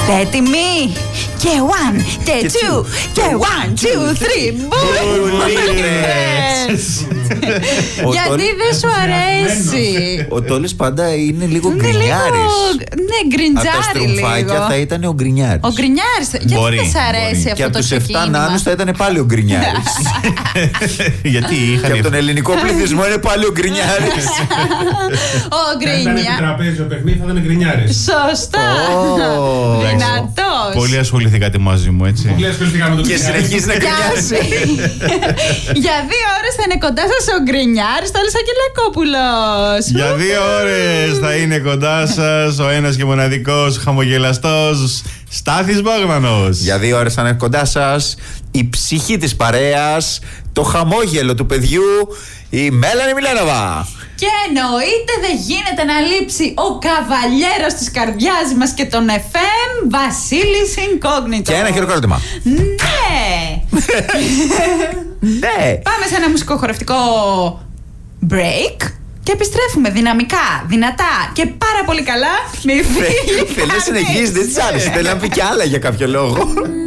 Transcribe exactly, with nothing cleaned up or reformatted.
Είστε έτοιμοι? Και one, και two, και one, two, three. Γιατί δεν σου αρέσει? Ο Τόλης πάντα είναι λίγο γκρινιάρης. Ναι, γκριντζάρι λίγο. Από τα στρουμφάκια θα ήταν ο γκρινιάρης. Ο γκρινιάρης. Γιατί δεν σ' αρέσει αυτό το ξεκίνημα? Και από τους εφτά νάνους θα ήταν πάλι ο γκρινιάρης. Γιατί είχαν. Και από τον ελληνικό πληθυσμό είναι πάλι ο γκρινιάρης. Ο γκρινιάρης. Αν ήταν τραπέζι ο παιχνίδι θα ήταν γκρινιάρης. Σωστά. Δυνατός. Πολύ ασχοληθήκατε μαζί μου, έτσι. Πολύ ασχοληθήκαμε με το Και συνεχίζει να γκρινιάζει. Για δύο ώρες θα είναι κοντά σας ο γκρινιάρης Τόλης Αγγελακόπουλος. Για δύο ώρες θα είναι κοντά σας ο ένας και μοναδικός χαμογελαστός Στάθης Μπόγμανος. Για δύο ώρες θα είναι κοντά σας η ψυχή της παρέας, το χαμόγελο του παιδιού, η Μέλανη Μιλένοβα. Και εννοείται δεν γίνεται να λείψει ο καβαλιέρος της καρδιάς μας και τον εφ εμ, Βασίλης Incognito. Και ένα χειροκρότημα. Ναι. Ναι. Πάμε σε ένα μουσικοχορευτικό break και επιστρέφουμε δυναμικά, δυνατά και πάρα πολύ καλά. Μη φύγει. Θέλει να συνεχίσει, δεν της άρεσε. Θέλει να πει κι άλλα για κάποιο λόγο.